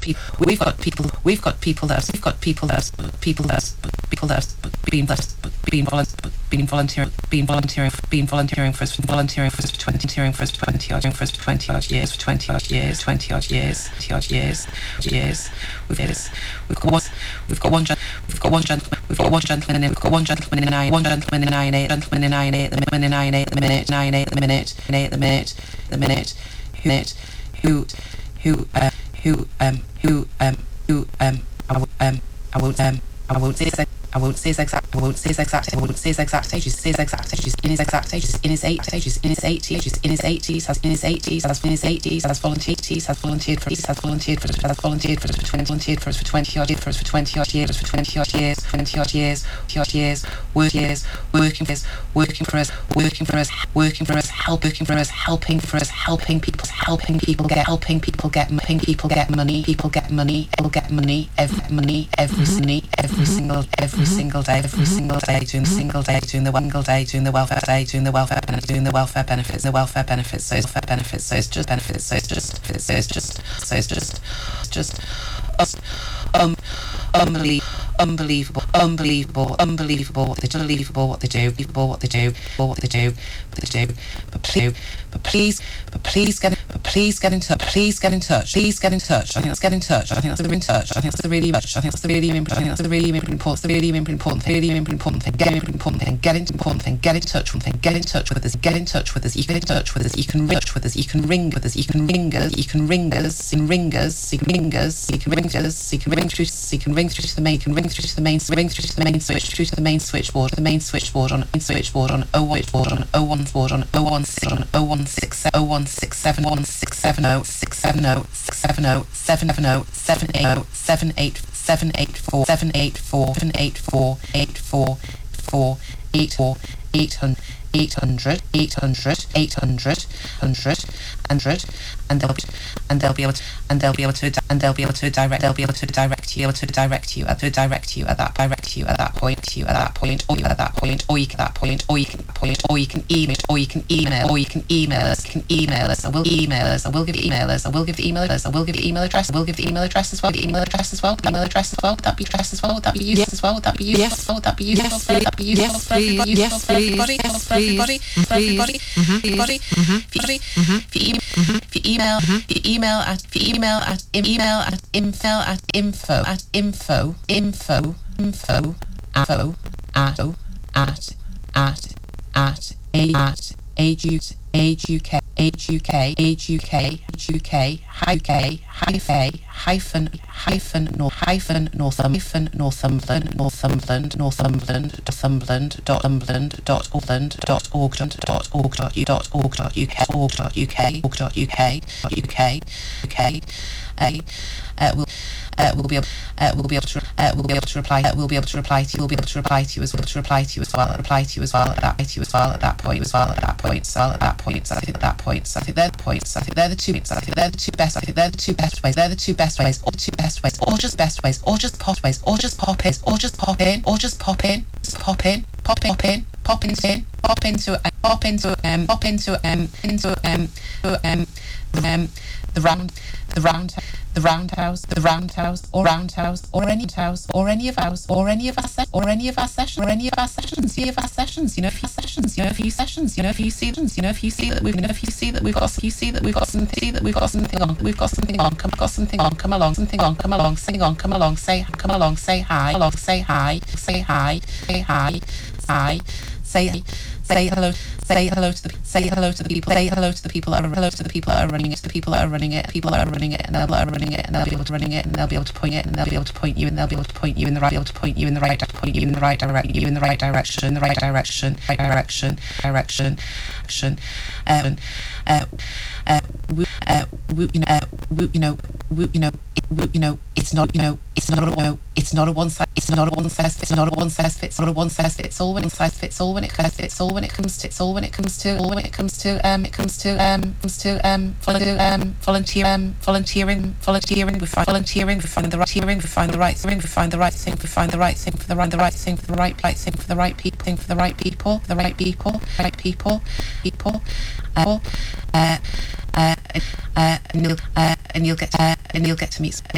volunteering for us for 20 odd years. We've got one gentleman in 9 at the minute I won't say his exact age. He's in his 80s. Has volunteered for us for 20 odd years. Working for us, helping people get money every single day, doing the welfare benefits. So it's just unbelievable what they do. But please get in touch. I think that's the really important thing. Get in touch with us. You can ring us. You can ring through to the main switchboard on 800, and they'll be able to direct you at that point, or you can email us. I will give the email address as well. Would that be useful for email at we'll be able to reply to you as well at that point. So I think they're the two best ways, or just pop into the roundhouse, or any of our sessions. If you see that we've got something on, come along, say hi. Say hello to the people that are running it, and they'll be able to point you in the right it's not a one size fits all when it comes to volunteering. We find the right thing for the right people. And you'll get to meet